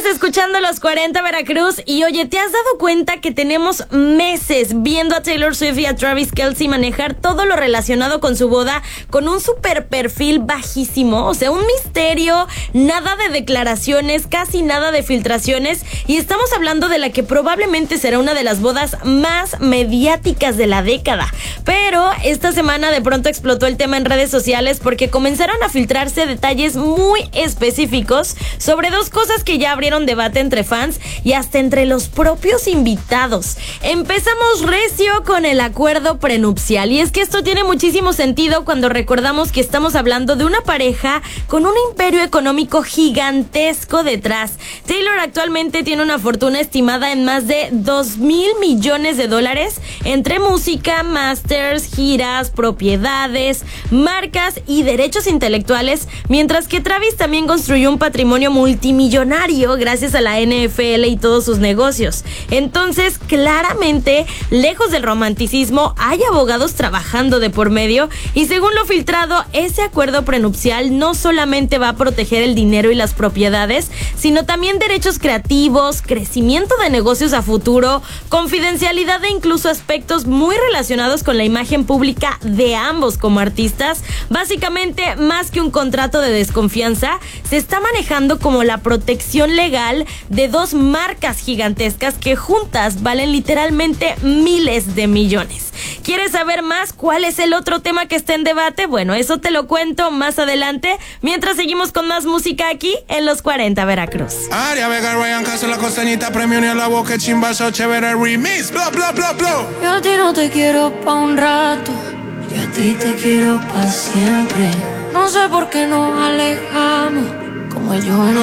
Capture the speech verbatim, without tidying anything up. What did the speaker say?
escuchando Los cuarenta Veracruz y oye, ¿te has dado cuenta que tenemos meses viendo a Taylor Swift y a Travis Kelce manejar todo lo relacionado con su boda con un super perfil bajísimo? O sea, un misterio, nada de declaraciones, casi nada de filtraciones, y estamos hablando de la que probablemente será una de las bodas más mediáticas de la década. Pero esta semana de pronto explotó el tema en redes sociales porque comenzaron a filtrarse detalles muy específicos sobre dos cosas que ya abrieron debate entre fans y hasta entre los propios invitados. Empezamos recio con el acuerdo prenupcial, y es que esto tiene muchísimo sentido cuando recordamos que estamos hablando de una pareja con un imperio económico gigantesco detrás. Taylor actualmente tiene una fortuna estimada en más de dos mil millones de dólares entre música, masters, giras, propiedades, marcas y derechos intelectuales, mientras que Travis también construyó un patrimonio multimillonario gracias a la N F L y todos sus negocios. Entonces, claramente, lejos del romanticismo, hay abogados trabajando de por medio, y según lo filtrado, ese acuerdo prenupcial no solamente va a proteger el dinero y las propiedades, sino también derechos creativos, crecimiento de negocios a futuro, confidencialidad e incluso aspectos muy relacionados con la imagen pública de ambos como artistas. Básicamente, más que un contrato de desconfianza, se está manejando como la protección legal de dos marcas gigantescas que juntas valen literalmente miles de millones. ¿Quieres saber más cuál es el otro tema que está en debate? Bueno, eso te lo cuento más adelante, mientras seguimos con más música aquí en Los cuarenta Veracruz. Aria Vega, Ryan Castro, la costeñita, premio ni a la boca, chimbazo, chévere, remix, bla, bla, bla, bla. Yo a ti no te quiero pa' un rato, yo a ti te quiero pa' siempre. No sé por qué nos alejamos, como yo en